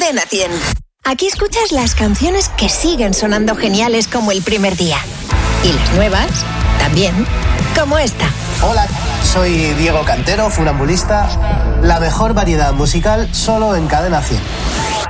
Cadena 100. Aquí escuchas las canciones que siguen sonando geniales como el primer día. Y las nuevas, también, como esta. Hola, soy Diego Cantero, funambulista. La mejor variedad musical solo en Cadena 100.